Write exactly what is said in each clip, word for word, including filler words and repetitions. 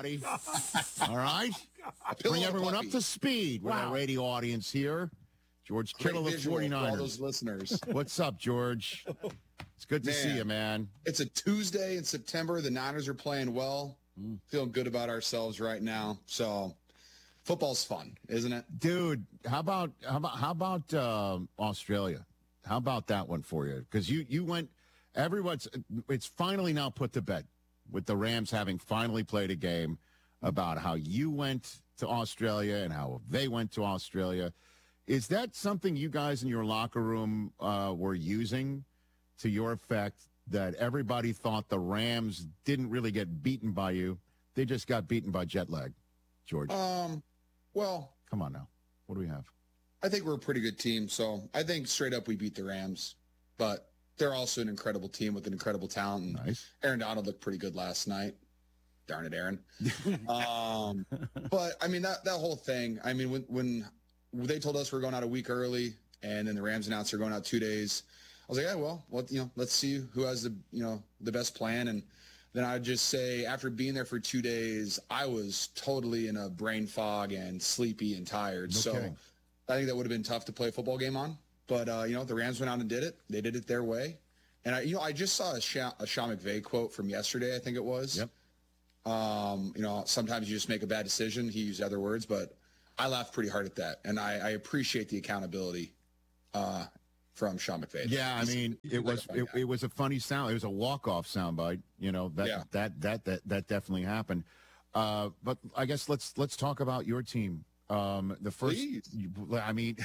everybody. All right? Bring everyone up to speed with Wow. our radio audience here. George Kittle of visual for all forty-niners. those listeners. What's up, George? It's good to Man. see you, man. It's a Tuesday in September. The Niners are playing well. Mm. Feeling good about ourselves right now. So football's fun, isn't it? Dude, how about how about how about um, Australia? How about that one for you? Because you you went. Everyone's it's finally now put to bed with the Rams having finally played a game about how you went to Australia and how they went to Australia. Is that something you guys in your locker room uh, were using to your effect, that everybody thought the Rams didn't really get beaten by you? They just got beaten by jet lag, George. Um, well, Come on now. What do we have? I think we're a pretty good team. So I think straight up we beat the Rams. But they're also an incredible team with an incredible talent. And Nice. Aaron Donald looked pretty good last night. Darn it, Aaron. um, but, I mean, that, that whole thing, I mean, when, when they told us we we're going out a week early and then the Rams announced they're going out two days, I was like, yeah, well, well, you know, let's see who has the, you know, the best plan. And then I'd just say after being there for two days, I was totally in a brain fog and sleepy and tired. No so kidding. I think that would have been tough to play a football game on. But, uh, you know, the Rams went out and did it. They did it their way. And, I, you know, I just saw a, Sha- a Sean McVay quote from yesterday, I think it was. Yep. Um, you know, sometimes you just make a bad decision. He used other words, but I laughed pretty hard at that. And I, I appreciate the accountability uh, from Sean McVay. Yeah, I He's- mean, he's it like a was fun it, guy. it was a funny sound. It was a walk-off soundbite. You know that Yeah. that, that that that definitely happened. Uh, but I guess let's let's talk about your team. Um, the first, Please. I mean,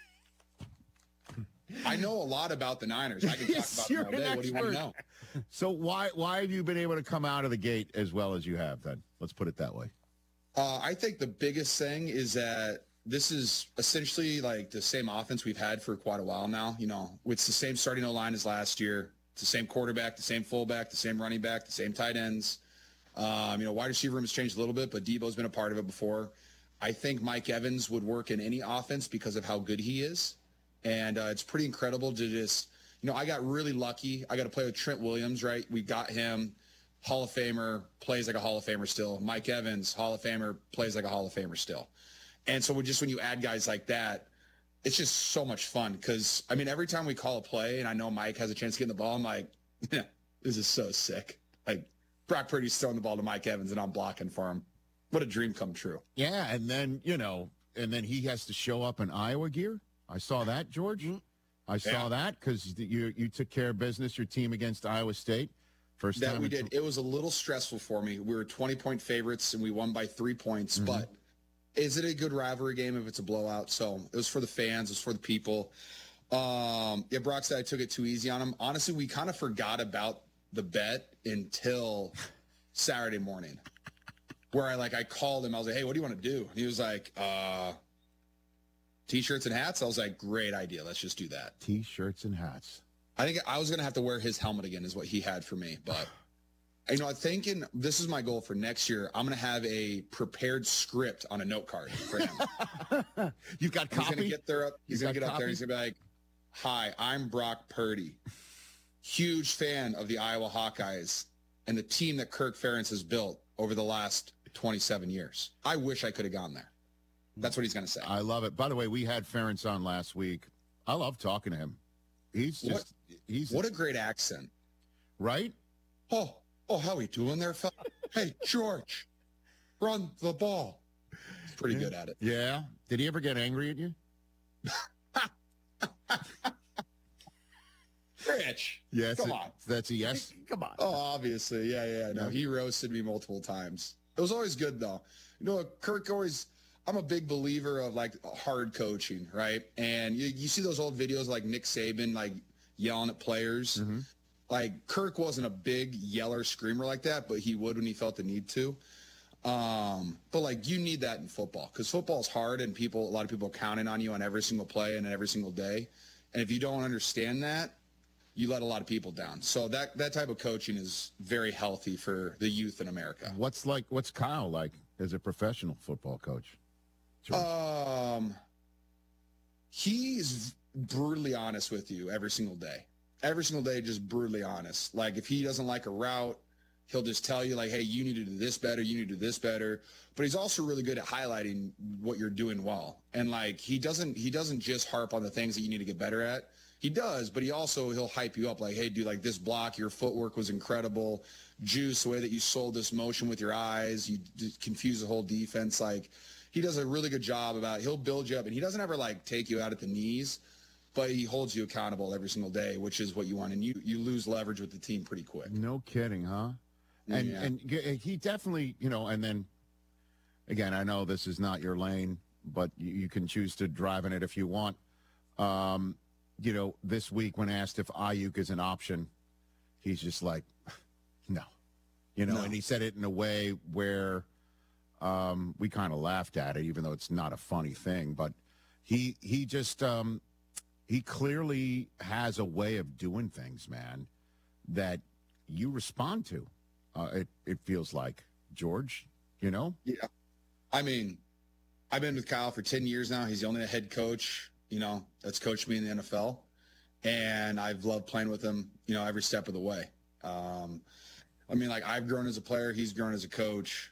I know a lot about the Niners. I can talk Yes, about you're them all an day. What do you want to expert. know? so why why have you been able to come out of the gate as well as you have? Then let's put it that way. Uh, I think the biggest thing is that this is essentially like the same offense we've had for quite a while now. You know, it's the same starting O-line as last year. It's the same quarterback, the same fullback, the same running back, the same tight ends. Um, you know, wide receiver room has changed a little bit, but Debo's been a part of it before. I think Mike Evans would work in any offense because of how good he is. And uh, it's pretty incredible to just, you know, I got really lucky. I got to play with Trent Williams, right? We got him. Hall of Famer, plays like a Hall of Famer still. Mike Evans, Hall of Famer, plays like a Hall of Famer still. And so we just when you add guys like that, it's just so much fun because, I mean, every time we call a play and I know Mike has a chance to get in the ball, I'm like, yeah, this is so sick. Like, Brock Purdy's throwing the ball to Mike Evans and I'm blocking for him. What a dream come true. Yeah, and then you know, and then he has to show up in Iowa gear. I saw that, George. I saw Yeah. that because you you took care of business. Your team against Iowa State, first That time we in- did. It was a little stressful for me. We were twenty-point favorites and we won by three points, Mm-hmm. but is it a good rivalry game if it's a blowout? So it was for the fans. It was for the people. Um, yeah, Brock said I took it too easy on him. Honestly, we kind of forgot about the bet until Saturday morning, where I like I called him. I was like, "Hey, what do you want to do?" And he was like, "Uh, t-shirts and hats." I was like, "Great idea. Let's just do that." T-shirts and hats. I think I was gonna have to wear his helmet again, is what he had for me. But you know, I'm thinking this is my goal for next year. I'm gonna have a prepared script on a note card for him. You've got He's copy. gonna get there up. He's You gonna got get up there. copy? He's gonna be like, "Hi, I'm Brock Purdy, huge fan of the Iowa Hawkeyes and the team that Kirk Ferentz has built over the last twenty-seven years. I wish I could have gone there." That's what he's gonna say. I love it. By the way, we had Ferentz on last week. I love talking to him. He's just he's What a great accent. right. Oh, oh, how we doing there, fella? Hey, George, run the ball. He's pretty good at it. Yeah. Did he ever get angry at you? Rich. Yes. Come it- on. That's a yes. Come on. Oh, obviously. Yeah, yeah. No, he roasted me multiple times. It was always good, though. You know, Kirk always, I'm a big believer of, like, hard coaching, right? And you, you see those old videos like Nick Saban, like, yelling at players. Like, Kirk wasn't a big yeller screamer like that, but he would when he felt the need to. Um, but, like, you need that in football because football's hard and people, a lot of people are counting on you on every single play and every single day. And if you don't understand that, you let a lot of people down. So that that type of coaching is very healthy for the youth in America. What's like? What's Kyle like as a professional football coach? George? Um, he's brutally honest with you every single day. Every single day, just brutally honest. Like if he doesn't like a route, He'll just tell you like, hey, you need to do this better. You need to do this better. But he's also really good at highlighting what you're doing well. And like, he doesn't, he doesn't just harp on the things that you need to get better at. He does, but he also, he'll hype you up like, hey, dude, like this block, your footwork was incredible. Juice, the way that you sold this motion with your eyes, you confuse the whole defense. Like, he does a really good job about, he'll build you up, and he doesn't ever like take you out at the knees, but he holds you accountable every single day, which is what you want. And you, you lose leverage with the team pretty quick. No kidding, huh? And, Yeah. and he definitely, you know, and then again, I know this is not your lane, but you, you can choose to drive in it if you want. Um, you know, this week when asked if Ayuk is an option, he's just like, no, you know, No. and he said it in a way where um, we kind of laughed at it, even though it's not a funny thing. But he he just um, he clearly has a way of doing things, man, that you respond to. Uh, it it feels like, George, you know. Yeah. I mean, I've been with Kyle for ten years now. He's the only head coach, you know, that's coached me in the N F L. And I've loved playing with him, you know, every step of the way. Um, I mean, like, I've grown as a player. He's grown as a coach.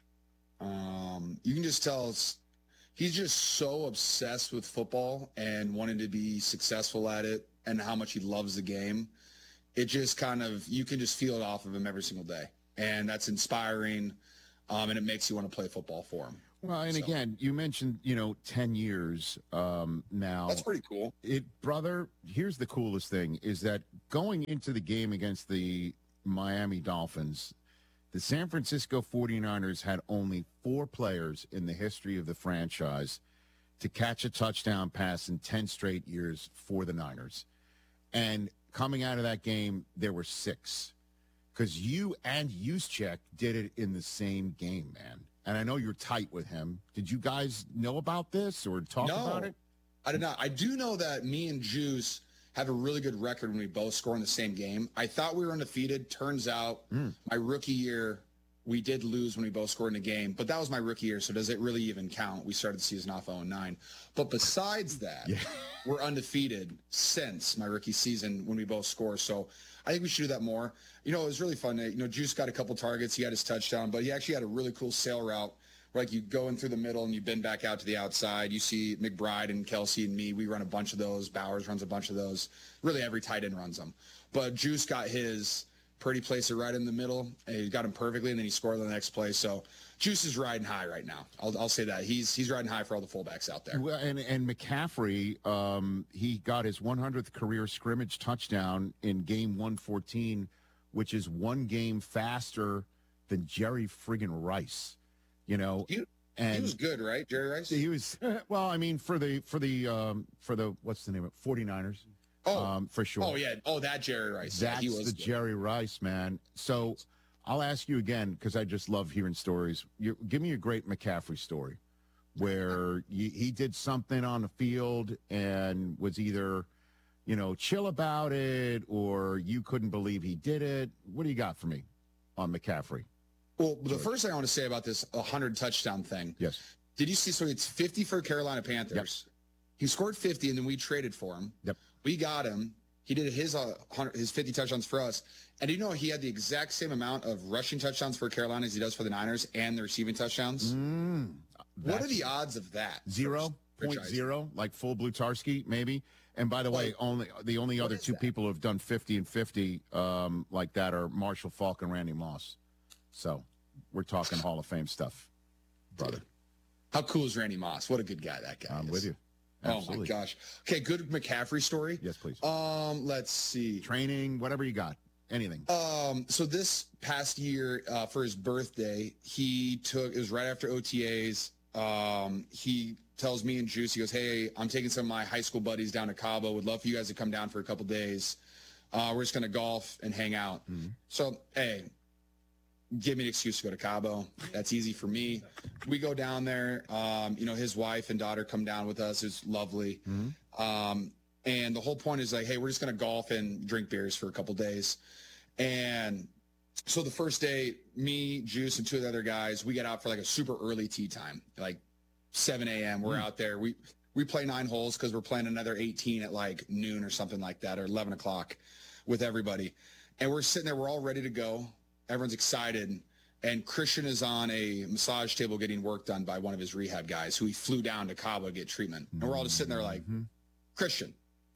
Um, you can just tell it's, he's just so obsessed with football and wanting to be successful at it and how much he loves the game. It just kind of, you can just feel it off of him every single day. And that's inspiring, um, and it makes you want to play football for him. Well, and So- again, you mentioned, you know, ten years um, now. That's pretty cool. It, brother, here's the coolest thing is that going into the game against the Miami Dolphins, the San Francisco forty-niners had only four players in the history of the franchise to catch a touchdown pass in ten straight years for the Niners. And coming out of that game, there were six. Because you and Juszczyk did it in the same game, man. And I know you're tight with him. Did you guys know about this or talk No. about it? I did not. I do know that me and Juice have a really good record when we both score in the same game. I thought we were undefeated. Turns out Mm. my rookie year, we did lose when we both scored in a game, but that was my rookie year. So does it really even count? We started the season off oh and nine. But besides that, Yeah. we're undefeated since my rookie season when we both score. So I think we should do that more. You know, it was really fun. You know, Juice got a couple targets. He had his touchdown, but he actually had a really cool sail route where, like, you go in through the middle and you bend back out to the outside. You see McBride and Kelsey and me. We run a bunch of those. Bowers runs a bunch of those. Really, every tight end runs them. But Juice got his pretty placer right in the middle, and he got him perfectly, and then he scored on the next play. So Juice is riding high right now. I'll, I'll say that. He's he's riding high for all the fullbacks out there. Well, and, and McCaffrey, um, he got his one hundredth career scrimmage touchdown in game one fourteen, which is one game faster than Jerry friggin' Rice. You know, He, and he was good, right, Jerry Rice? he was well. I mean, for the for the um, for the what's the name of it? forty-niners, Oh, um, for sure. oh yeah. Oh, that Jerry Rice. Yeah, That's he was the good. Jerry Rice, man. So I'll ask you again because I just love hearing stories. You, give me a great McCaffrey story where you, he did something on the field and was either, you know, chill about it or you couldn't believe he did it. What do you got for me on McCaffrey? Well, the first thing I want to say about this one hundred touchdown thing. Yes. Did you see? So it's fifty for Carolina Panthers. He scored fifty, and then we traded for him. Yep. We got him. He did his uh, one hundred, his fifty touchdowns for us. And do you know he had the exact same amount of rushing touchdowns for Carolina as he does for the Niners and the receiving touchdowns? Mm, what are that's the odds of that? zero point Franchise. zero, like full Blutarski, maybe? And by the way, Like, only the only what other is two that? people who have done fifty and fifty um, like that are Marshall Falk and Randy Moss. So we're talking Hall of Fame stuff, brother. How cool is Randy Moss? What a good guy that guy I'm is. with you. Oh, my Absolutely. gosh. Okay, good McCaffrey story. Yes, please. Um, let's see. Training, whatever you got, anything. Um, so this past year, uh, for his birthday, he took, it was right after O T As. Um, he tells me and Juice, he goes, hey, I'm taking some of my high school buddies down to Cabo. Would love for you guys to come down for a couple days. Uh, we're just going to golf and hang out. Mm-hmm. So, hey, give me an excuse to go to Cabo. That's easy for me. We go down there. Um, you know, his wife and daughter come down with us. It's lovely. Mm-hmm. Um, and the whole point is like, hey, we're just going to golf and drink beers for a couple days. And so the first day, me, Juice, and two of the other guys, we get out for like a super early tee time, like seven a.m. We're Mm. out there. We we play nine holes because we're playing another eighteen at like noon or something like that, or eleven o'clock with everybody. And we're sitting there. We're all ready to go. everyone's excited. And Christian is on a massage table getting work done by one of his rehab guys who he flew down to Cabo to get treatment. And we're all just sitting there like, Mhm. Christian,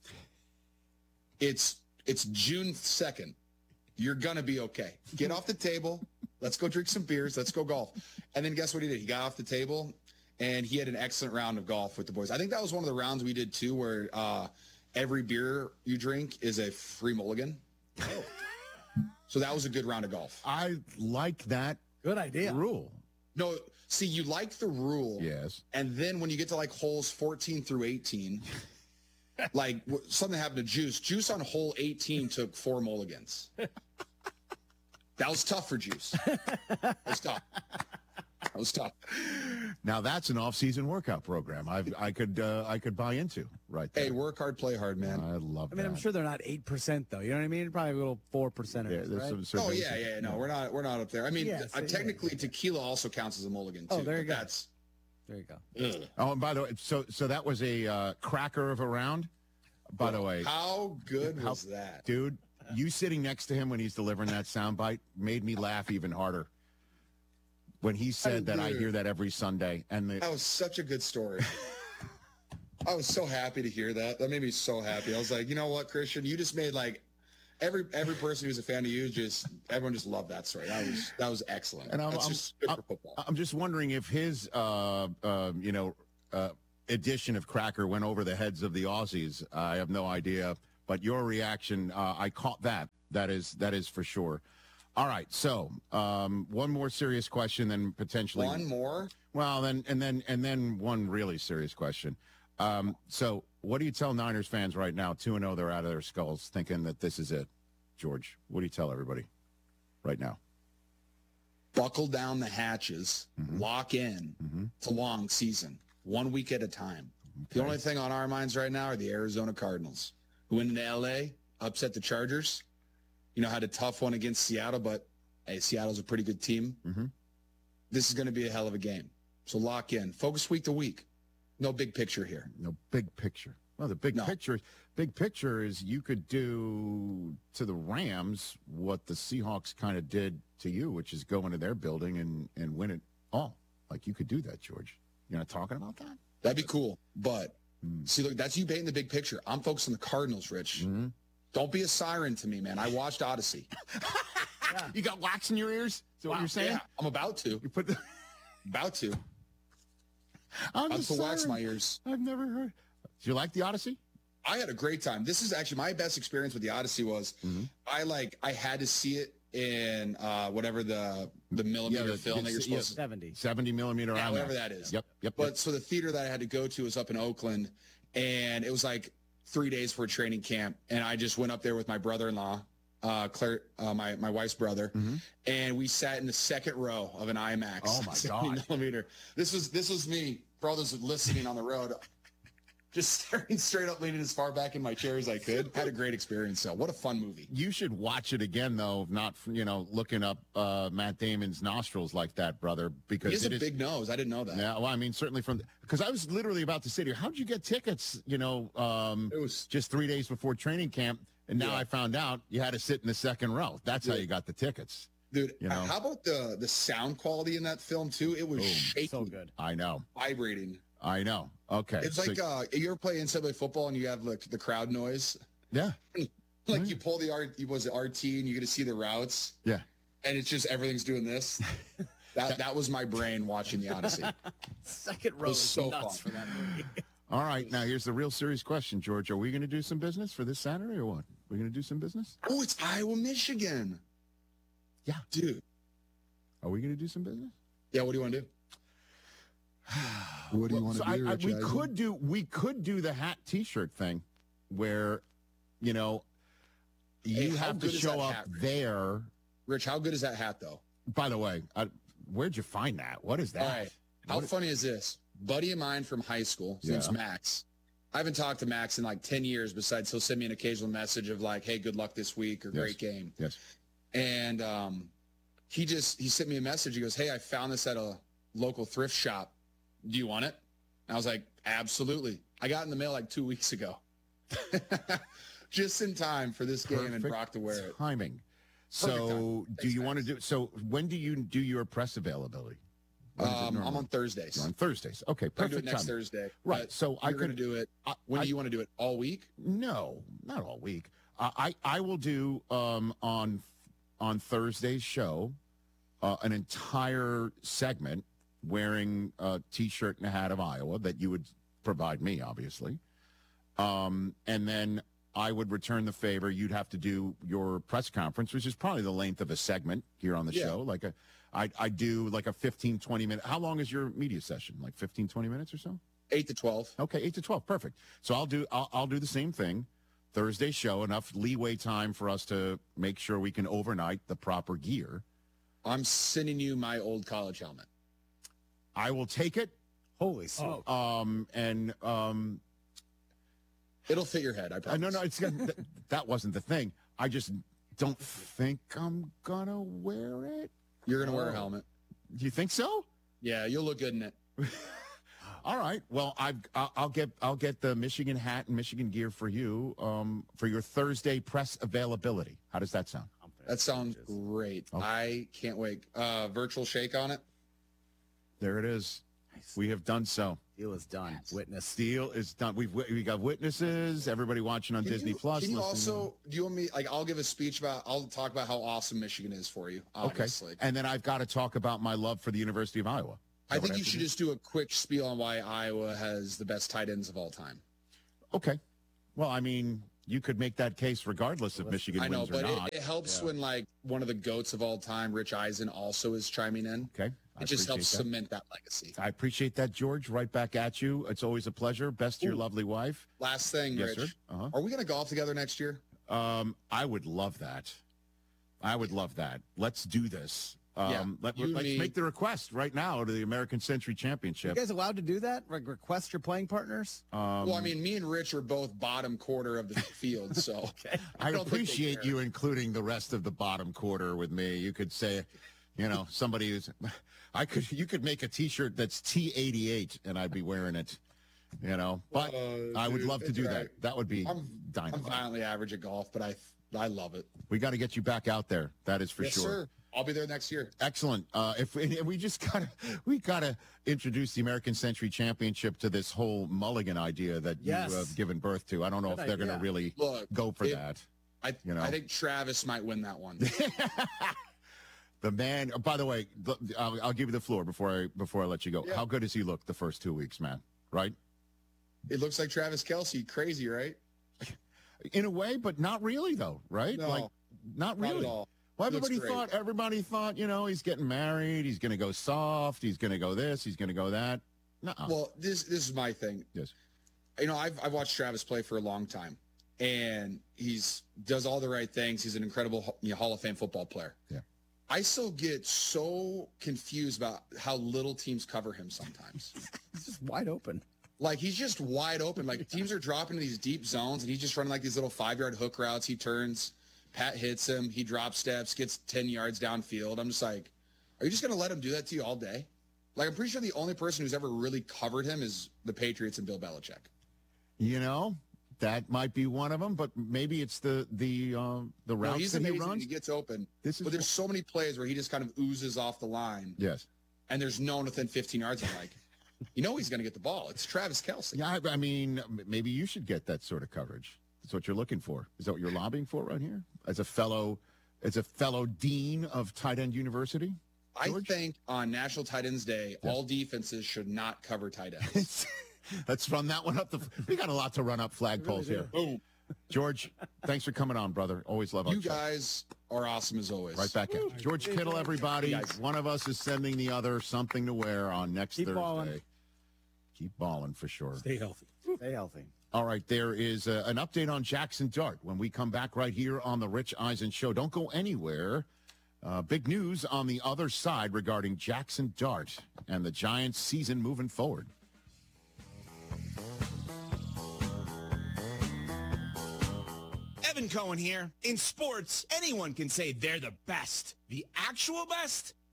it's it's June second. You're going to be okay. Get off the table. Let's go drink some beers. Let's go golf. And then guess what he did? He got off the table, and he had an excellent round of golf with the boys. I think that was one of the rounds we did, too, where uh, every beer you drink is a free mulligan. Oh. So that was a good round of golf. I like that Good idea. rule. No, see, you like the rule. Yes. And then when you get to like holes fourteen through eighteen, like w- something happened to Juice. Juice on hole eighteen took four mulligans. That was tough for Juice. That was tough. That was tough. Now that's an off-season workout program. I I could uh, I could buy into right there. Hey, work hard, play hard, man. I love I mean, that. I'm sure they're not eight percent though. You know what I mean? Probably a little four percent. Yeah, there's right? some certain Oh things yeah, that- yeah. No, we're not. We're not up there. I mean, Yeah, th- so, uh, yeah. technically, tequila also counts as a mulligan too. Oh, there you but go. That's There you go. ugh. Oh, and by the way, so so that was a uh, cracker of a round. By the way, How good How- was that? dude, you sitting next to him when he's delivering that soundbite made me laugh even harder. When he said that, I dude. hear that every Sunday, and the, That was such a good story. I was so happy to hear that. That made me so happy. I was like, you know what, Christian, you just made like every every person who's a fan of you just everyone just loved that story. That was that was excellent. And I'm- That's I'm- just good I'm- for football. I'm just wondering if his, uh, uh, you know, uh, edition of Cracker went over the heads of the Aussies. I have no idea, but your reaction, uh, I caught that. That is that is for sure. All right, so um, one more serious question, then potentially One more. Well, then and then and then one really serious question. Um, so, what do you tell Niners fans right now? Two and zero, they're out of their skulls, thinking that this is it. George, what do you tell everybody right now? Buckle down the hatches. Mhm. Lock in. Mhm. It's a long season. One week at a time. The Okay. only thing on our minds right now are the Arizona Cardinals, who went into L A, upset the Chargers. You know, had a tough one against Seattle, but hey, Seattle's a pretty good team. Mhm. This is going to be a hell of a game. So lock in. Focus week to week. No big picture here. No big picture. Well, the big No. picture, big picture is you could do to the Rams what the Seahawks kind of did to you, which is go into their building and and win it all. Like you could do that, George. You're not talking about that. That'd be cool. But Mm. see, look, that's you painting the big picture. I'm focused on the Cardinals, Rich. Mhm. Don't be a siren to me, man. I watched Odyssey. You got wax in your ears? Is that what you're saying? Yeah, I'm about to. You put the. About to. I'm About the to wax siren. my ears. I've never heard. Do you like the Odyssey? I had a great time. This is actually my best experience with the Odyssey was Mhm. I like I had to see it in uh, whatever the the millimeter the- film that you're it's- supposed to. seventy. seventy millimeter Yeah, IMAX. whatever that is. Yep, yep. But so the theater that I had to go to was up in Oakland, and it was like three days for a training camp, and I just went up there with my brother-in-law, uh, Claire, uh, my my wife's brother, Mhm. and we sat in the second row of an IMAX. Oh, my seventy God. Millimeter. This was this was me, for all those listening on the road. Just staring straight up, leaning as far back in my chair as I could. Had a great experience. So, what a fun movie. You should watch it again, though, not you know looking up uh, Matt Damon's nostrils like that, brother, because He has it a is. big nose. I didn't know that. Yeah, well, I mean, certainly from because I was literally about to say to you, how'd you get tickets? You know, um, It was just three days before training camp, and now Yeah. I found out you had to sit in the second row. That's how Yeah. you got the tickets. dude. You know. How about the the sound quality in that film too? It was Boom. shaking, So good. I know, vibrating. I know. Okay, It's so- like uh, you ever play N C double A football and you have like the crowd noise. yeah, Like Right. you pull the R, was it R T, and you get to see the routes. Yeah. And it's just everything's doing this. That that was my brain watching the Odyssey. Second row was is so nuts fun. for that movie. All right, now here's the real serious question, George. Are we going to do some business for this Saturday or what? We're going to do some business? Oh, it's Iowa, Michigan. Yeah. Dude. Are we going to do some business? Yeah. What do you want to do? What do you want So to I, do, I, Rich we Eisen? could do we could do the hat T-shirt thing, where, you know, you Hey, how have to good is show that up hat, Rich? there. Rich, how good is that hat though? By the way, I, where'd you find that? What is that? All right. How What- funny is this? Buddy of mine from high school, his name's Yeah. Max. I haven't talked to Max in like ten years, besides he'll send me an occasional message of like, hey, good luck this week or Yes. great game. Yes. And um, he just, he sent me a message. He goes, hey, I found this at a local thrift shop. Do you want it? And I was like, absolutely. I got it in the mail like two weeks ago. Just in time for this game and Perfect Brock to wear it. timing. So do Thanks, you want to guys. do, so when do you do your press availability? When is it Um, I'm normally? on Thursdays. You're on Thursdays. Okay, I'm gonna do perfect it next time. Thursday. Right. but So I you're could gonna do it. I, When I, do you want to do it? All week? no, not all week. Uh, I I will do um on on Thursday's show uh, an entire segment wearing a T-shirt and a hat of Iowa that you would provide me, obviously. Um, and then I would return the favor. You'd have to do your press conference, which is probably the length of a segment here on the Yeah. show. Like a, I, I do like a fifteen, twenty minute. How long is your media session? Like fifteen, twenty minutes or so? Eight to twelve. Okay, eight to twelve, perfect. So I'll do I'll, I'll do the same thing. Thursday show, enough leeway time for us to make sure we can overnight the proper gear. I'm sending you my old college helmet. I will take it. Holy smoke. Um, and um, It'll fit your head. I uh, promise. no, no, it's th- that wasn't the thing. I just don't think I'm gonna wear it. You're gonna wear a Oh. helmet. Do you think so? Yeah, you'll look good in it. All right. Well, I've, I'll I'll get I'll get the Michigan hat and Michigan gear for you um, for your Thursday press availability. How does that sound? That sounds great. Okay. I can't wait. Uh, virtual shake on it. There it is. We have done so. Deal is done. Witness. Deal is done. We've we got witnesses. Everybody watching on Can Disney you, Plus. Can you listening. also do you want me like I'll give a speech about I'll talk about how awesome Michigan is for you. Okay. Obviously. And then I've got to talk about my love for the University of Iowa. Is I that what think you have to should do? just do a quick spiel on why Iowa has the best tight ends of all time. Okay. Well, I mean, you could make that case regardless if Michigan I know, wins or but it, not. it helps Yeah. when like one of the goats of all time, Rich Eisen, also is chiming in. Okay. I It just appreciate helps that. cement that legacy. I appreciate that, George. Right back at you. It's always a pleasure. Best to your Ooh. lovely wife. Last thing, Yes, Rich. sir. Uh-huh. Are we going to golf together next year? Um, I would love that. I would love that. Let's do this. Um, Yeah, let, you, let's me- make the request right now to the American Century You Championship. guys allowed to do that? Like request your playing partners? Um, well, I mean, me and Rich are both bottom quarter of the field, so I don't think they appreciate care. you including the rest of the bottom quarter with me. You could say, you know, somebody who's, I could, you could make a T-shirt that's T eighty-eight, and I'd be wearing it. You know, but Uh, I would dude, love to it's do all that. right. That would be I'm, I'm dynamite. violently average at golf, but I I love it. We got to get you back out there. That is for yes, sure. sir. I'll be there next year. Excellent. Uh, if and we just gotta, we gotta introduce the American Century Championship to this whole mulligan idea that Yes. you have given birth to. I don't know Good if they're gonna idea. really Look, go for if- that. I You know. I think Travis might win that one. The man. Oh, by the way, the- I'll, I'll give you the floor before I before I let you go. Yeah. How good does he look the first two weeks, man? Right? It looks like Travis Kelsey. Crazy, right? In a way, but not really, though. Right? No, like, not Not really. at all. Well, Looks everybody great. thought. Everybody thought. You know, he's getting married. He's going to go soft. He's going to go this. He's going to go that. No. Well, this this is my thing. Yes. You know, I've I've watched Travis play for a long time, and he's does all the right things. He's an incredible you know, Hall of Fame football player. Yeah. I still get so confused about how little teams cover him sometimes. It's just wide open. Like he's just wide open. Like teams are dropping into these deep zones, and he's just running like these little five yard hook routes. He turns, Pat hits him, he drop steps, gets ten yards downfield. I'm just like, are you just gonna let him do that to you all day? Like I'm pretty sure the only person who's ever really covered him is the Patriots and Bill Belichick. You know, that might be one of them, but maybe it's the the um, the No, routes he's that he amazing. when runs. He gets open, This is but there's so many plays where he just kind of oozes off the line, yes. and there's no one within fifteen yards. I'm like, you know, he's gonna get the ball. It's Travis Kelsey. Yeah, I, I mean, m- maybe you should get that sort of coverage. That's what you're looking for. Is that what you're lobbying for right here? As a fellow, as a fellow dean of Tight End University. I George? think on National Tight Ends Day, Yes. all defenses should not cover tight ends. Let's run that one up. The, we got a lot to run up flagpoles here. Boom. George, thanks for coming on, brother. Always love our You chat. guys are awesome as always. Right back at you. George Kittle, everybody. Hey, guys. One of us is sending the other something to wear on next Keep Thursday. balling. Keep balling for sure. Stay healthy. Stay healthy. All right, there is uh, an update on Jackson Dart when we come back right here on the Rich Eisen Show. Don't go anywhere. Uh, big news on the other side regarding Jackson Dart and the Giants' season moving forward. Evan Cohen here. In sports, anyone can say they're the best. The actual best?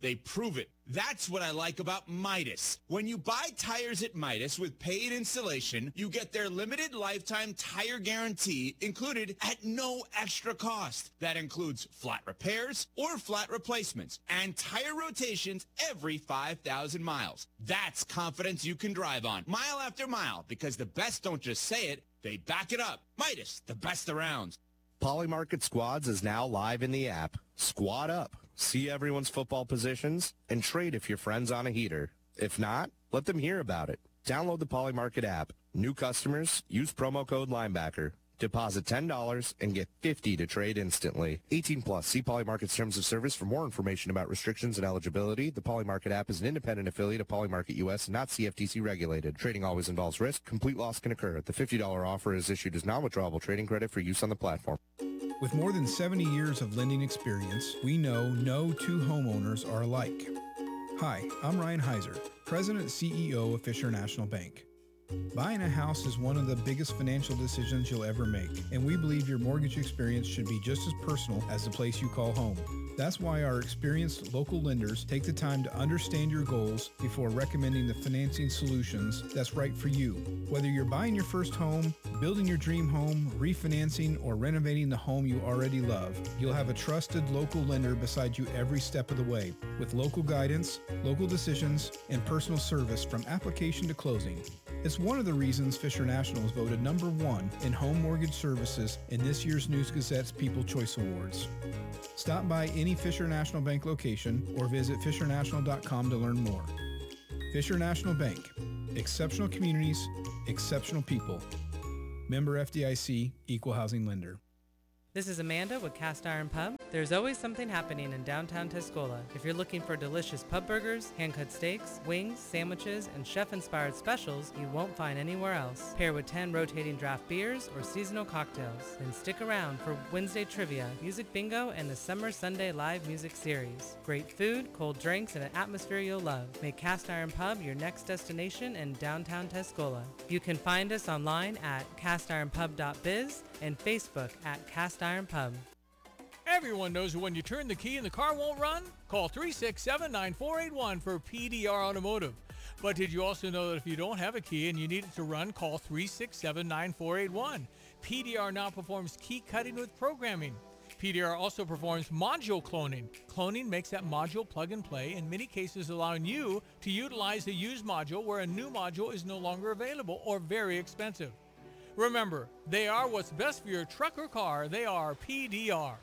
they prove it. That's what I like about Midas. When you buy tires at Midas with paid installation, you get their limited lifetime tire guarantee included at no extra cost. That includes flat repairs or flat replacements and tire rotations every five thousand miles. That's confidence you can drive on mile after mile, because the best don't just say it, they back it up. Midas, the best around. Polymarket Squads is now live in the app. Squad up, see everyone's football positions, and trade if your friend's on a heater. If not, let them hear about it. Download the Polymarket app. New customers, use promo code Linebacker. Deposit ten dollars and get fifty dollars to trade instantly. eighteen plus. See Polymarket's terms of service for more information about restrictions and eligibility. The Polymarket app is an independent affiliate of Polymarket U S and not C F T C regulated. Trading always involves risk. Complete loss can occur. The fifty dollars offer is issued as non-withdrawable trading credit for use on the platform. With more than seventy years of lending experience, we know no two homeowners are alike. Hi, I'm Ryan Heiser, President and C E O of Fisher National Bank. Buying a house is one of the biggest financial decisions you'll ever make, and we believe your mortgage experience should be just as personal as the place you call home. That's why our experienced local lenders take the time to understand your goals before recommending the financing solutions that's right for you. Whether you're buying your first home, building your dream home, refinancing, or renovating the home you already love, you'll have a trusted local lender beside you every step of the way, with local guidance, local decisions, and personal service from application to closing. It's one of the reasons Fisher National is voted number one in home mortgage services in this year's News Gazette's People Choice Awards. Stop by any Fisher National Bank location or visit fisher national dot com to learn more. Fisher National Bank. Exceptional communities, exceptional people. Member F D I C, Equal Housing Lender. This is Amanda with Cast Iron Pub. There's always something happening in downtown Tuscola. If you're looking for delicious pub burgers, hand-cut steaks, wings, sandwiches, and chef-inspired specials you won't find anywhere else. Pair with ten rotating draft beers or seasonal cocktails. Then stick around for Wednesday trivia, music bingo, and the Summer Sunday live music series. Great food, cold drinks, and an atmosphere you'll love. Make Cast Iron Pub your next destination in downtown Tuscola. You can find us online at cast iron pub dot biz and Facebook at Cast Iron Pub. Everyone knows that when you turn the key and the car won't run, call three six seven, nine four eight one for P D R Automotive. But did you also know that if you don't have a key and you need it to run, call three six seven, nine four eight one. P D R now performs key cutting with programming. P D R also performs module cloning. Cloning makes that module plug and play, in many cases allowing you to utilize a used module where a new module is no longer available or very expensive. Remember, they are what's best for your truck or car. They are P D R.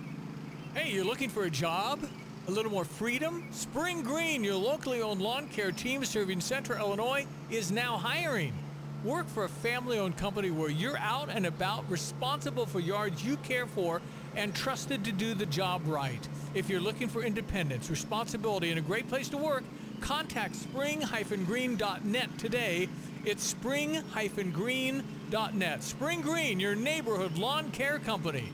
Hey, you're looking for a job? A little more freedom? Spring Green, your locally owned lawn care team serving Central Illinois, is now hiring. Work for a family-owned company where you're out and about, responsible for yards you care for, and trusted to do the job right. If you're looking for independence, responsibility, and a great place to work, contact spring dash green dot net today. It's spring dash green dot net. Spring Green, your neighborhood lawn care company.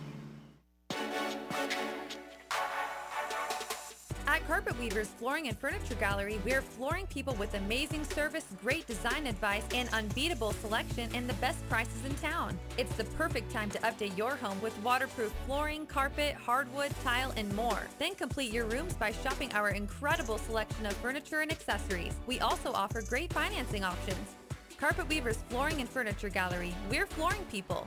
At Carpet Weavers Flooring and Furniture Gallery, we're flooring people with amazing service, great design advice, and unbeatable selection and the best prices in town. It's the perfect time to update your home with waterproof flooring, carpet, hardwood, tile, and more. Then complete your rooms by shopping our incredible selection of furniture and accessories. We also offer great financing options. Carpet Weavers Flooring and Furniture Gallery. We're flooring people.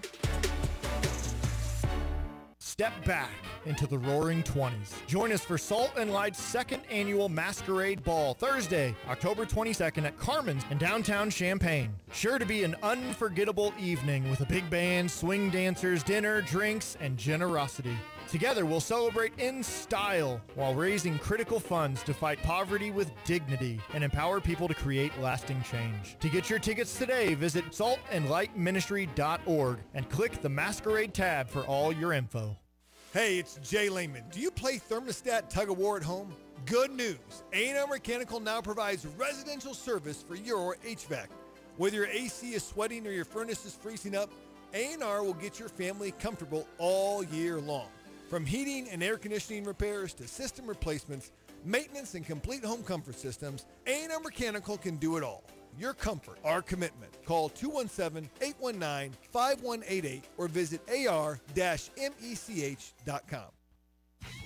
Step back into the roaring twenties. Join us for Salt and Light's second annual Masquerade Ball, Thursday, October twenty-second at Carmen's in downtown Champaign. Sure to be an unforgettable evening with a big band, swing dancers, dinner, drinks, and generosity. Together, we'll celebrate in style while raising critical funds to fight poverty with dignity and empower people to create lasting change. To get your tickets today, visit salt and light ministry dot org and click the Masquerade tab for all your info. Hey, it's Jay Lehman. Do you play thermostat tug-of-war at home? Good news. A and R Mechanical now provides residential service for your H V A C. Whether your A C is sweating or your furnace is freezing up, A and R will get your family comfortable all year long. From heating and air conditioning repairs to system replacements, maintenance, and complete home comfort systems, A and R Mechanical can do it all. Your comfort, our commitment. Call two one seven, eight one nine, five one eight eight or visit A R mech dot com.